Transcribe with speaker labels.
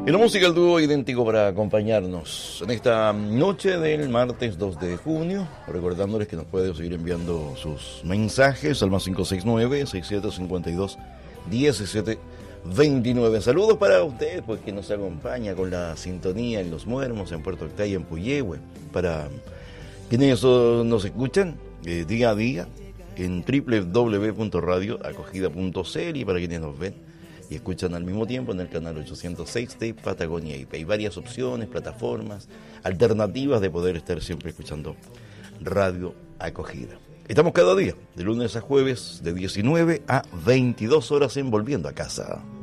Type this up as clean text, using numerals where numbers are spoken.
Speaker 1: Y la música del dúo idéntico para acompañarnos en esta noche del martes 2 de junio, recordándoles que nos puede seguir enviando sus mensajes al más 569-6752-1729. Saludos para usted, pues, que nos acompaña con la sintonía en Los Muermos, en Puerto Octay, en Puyehue, para quienes nos escuchan día a día en www.radioacogida.cl y para quienes nos ven y escuchan al mismo tiempo en el canal 806 de Patagonia IP. Hay varias opciones, plataformas, alternativas de poder estar siempre escuchando Radio Acogida. Estamos cada día, de lunes a jueves, de 19 a 22 horas en Volviendo a Casa.